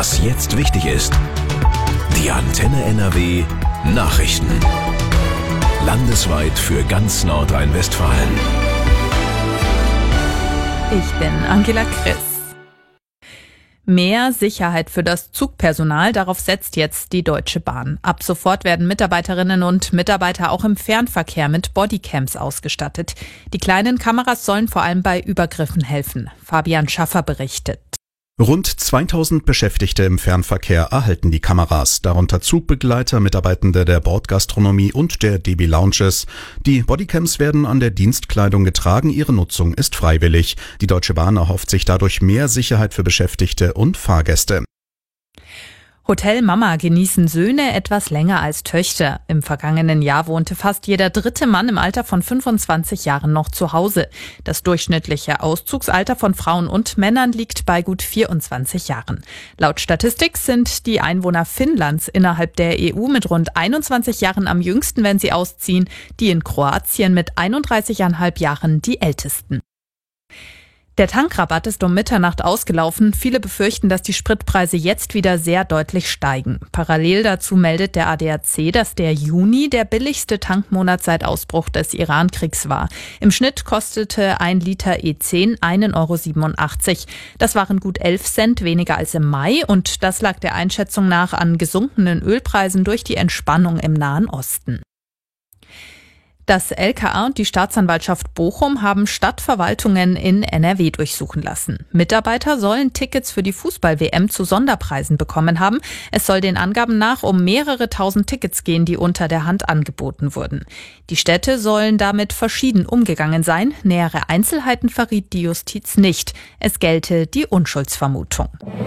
Was jetzt wichtig ist. Die Antenne NRW Nachrichten. Landesweit für ganz Nordrhein-Westfalen. Ich bin Angela Christ. Mehr Sicherheit für das Zugpersonal, darauf setzt jetzt die Deutsche Bahn. Ab sofort werden Mitarbeiterinnen und Mitarbeiter auch im Fernverkehr mit Bodycams ausgestattet. Die kleinen Kameras sollen vor allem bei Übergriffen helfen. Fabian Schaffer berichtet. Rund 2000 Beschäftigte im Fernverkehr erhalten die Kameras, darunter Zugbegleiter, Mitarbeitende der Bordgastronomie und der DB Lounges. Die Bodycams werden an der Dienstkleidung getragen, ihre Nutzung ist freiwillig. Die Deutsche Bahn erhofft sich dadurch mehr Sicherheit für Beschäftigte und Fahrgäste. Hotel Mama genießen Söhne etwas länger als Töchter. Im vergangenen Jahr wohnte fast jeder dritte Mann im Alter von 25 Jahren noch zu Hause. Das durchschnittliche Auszugsalter von Frauen und Männern liegt bei gut 24 Jahren. Laut Statistik sind die Einwohner Finnlands innerhalb der EU mit rund 21 Jahren am jüngsten, wenn sie ausziehen, die in Kroatien mit 31,5 Jahren die ältesten. Der Tankrabatt ist um Mitternacht ausgelaufen. Viele befürchten, dass die Spritpreise jetzt wieder sehr deutlich steigen. Parallel dazu meldet der ADAC, dass der Juni der billigste Tankmonat seit Ausbruch des Iran-Kriegs war. Im Schnitt kostete 1 Liter E10 1,87 €. Das waren gut 11 Cent weniger als im Mai und das lag der Einschätzung nach an gesunkenen Ölpreisen durch die Entspannung im Nahen Osten. Das LKA und die Staatsanwaltschaft Bochum haben Stadtverwaltungen in NRW durchsuchen lassen. Mitarbeiter sollen Tickets für die Fußball-WM zu Sonderpreisen bekommen haben. Es soll den Angaben nach um mehrere tausend Tickets gehen, die unter der Hand angeboten wurden. Die Städte sollen damit verschieden umgegangen sein. Nähere Einzelheiten verriet die Justiz nicht. Es gelte die Unschuldsvermutung.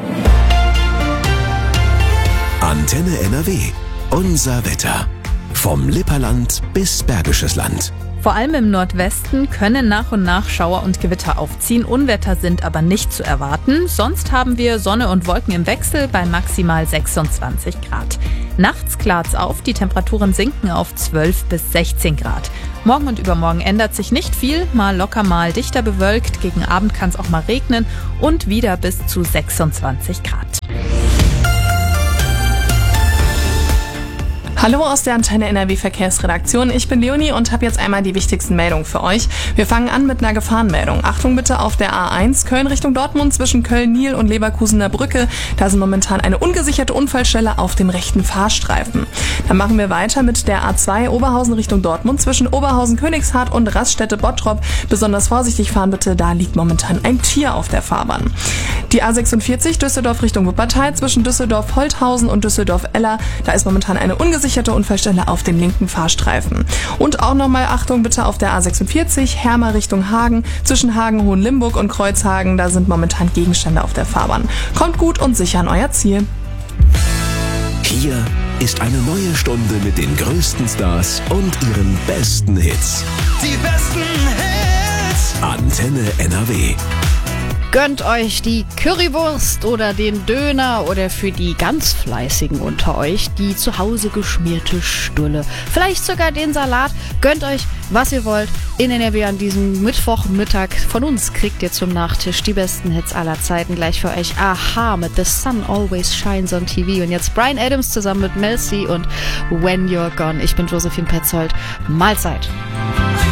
Antenne NRW. Unser Wetter. Vom Lipperland bis Bergisches Land. Vor allem im Nordwesten können nach und nach Schauer und Gewitter aufziehen. Unwetter sind aber nicht zu erwarten. Sonst haben wir Sonne und Wolken im Wechsel bei maximal 26 Grad. Nachts klart's auf, die Temperaturen sinken auf 12 bis 16 Grad. Morgen und übermorgen ändert sich nicht viel, mal locker, mal dichter bewölkt. Gegen Abend kann es auch mal regnen und wieder bis zu 26 Grad. Hallo aus der Antenne NRW Verkehrsredaktion. Ich bin Leonie und habe jetzt einmal die wichtigsten Meldungen für euch. Wir fangen an mit einer Gefahrenmeldung. Achtung bitte auf der A1 Köln Richtung Dortmund zwischen Köln-Nil und Leverkusener Brücke. Da sind momentan eine ungesicherte Unfallstelle auf dem rechten Fahrstreifen. Dann machen wir weiter mit der A2 Oberhausen Richtung Dortmund zwischen Oberhausen-Königshardt und Raststätte-Bottrop. Besonders vorsichtig fahren bitte, da liegt momentan ein Tier auf der Fahrbahn. Die A46 Düsseldorf Richtung Wuppertal zwischen Düsseldorf-Holthausen und Düsseldorf-Eller. Da ist momentan eine ungesicherte Unfallstelle auf dem linken Fahrstreifen. Und auch nochmal Achtung bitte auf der A46 Hermer Richtung Hagen zwischen Hagen-Hohenlimburg und Kreuzhagen. Da sind momentan Gegenstände auf der Fahrbahn. Kommt gut und sicher an euer Ziel. Hier ist eine neue Stunde mit den größten Stars und ihren besten Hits. Die besten Hits. Antenne NRW. Gönnt euch die Currywurst oder den Döner oder für die ganz Fleißigen unter euch die zu Hause geschmierte Stulle. Vielleicht sogar den Salat. Gönnt euch, was ihr wollt, in NRW an diesem Mittwochmittag. Von uns kriegt ihr zum Nachtisch die besten Hits aller Zeiten. Gleich für euch Aha mit The Sun Always Shines on TV. Und jetzt Bryan Adams zusammen mit Mel C und When You're Gone. Ich bin Josephine Petzold. Mahlzeit.